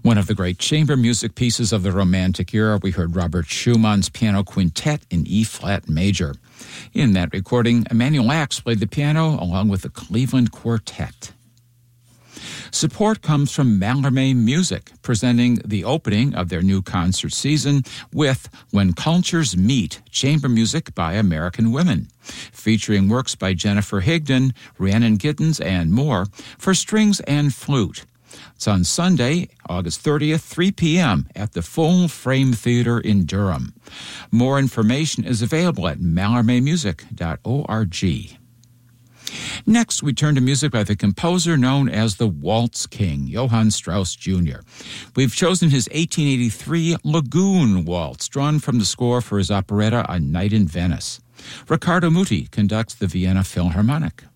One of the great chamber music pieces of the Romantic era, we heard Robert Schumann's Piano Quintet in E-flat major. In that recording, Emanuel Ax played the piano along with the Cleveland Quartet. Support comes from Mallarmé Music, presenting the opening of their new concert season with When Cultures Meet, Chamber Music by American Women, featuring works by Jennifer Higdon, Rhiannon Giddens, and more for strings and flute. It's on Sunday, August 30th, 3 p.m. at the Full Frame Theater in Durham. More information is available at mallarmemusic.org. Next, we turn to music by the composer known as the Waltz King, Johann Strauss Jr. We've chosen his 1883 Lagoon Waltz, drawn from the score for his operetta A Night in Venice. Riccardo Muti conducts the Vienna Philharmonic.